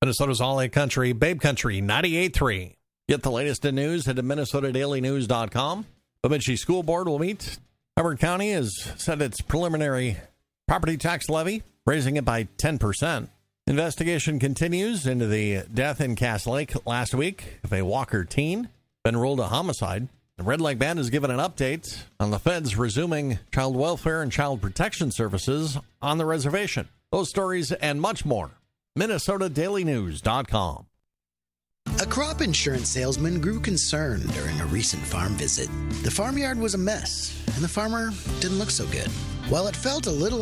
Minnesota's all country, Babe Country 98.3. Get the latest in news at MinnesotaDailyNews.com. Bemidji School Board will meet. Hubbard County has set its preliminary property tax levy, raising it by 10%. Investigation continues into the death in Cass Lake last week of a Walker teen, been ruled a homicide. The Red Leg Band has given an update on the feds resuming child welfare and child protection services on the reservation. Those stories and much more. MinnesotaDailyNews.com. A crop insurance salesman grew concerned during a recent farm visit. The farmyard was a mess, and the farmer didn't look so good. While it felt a little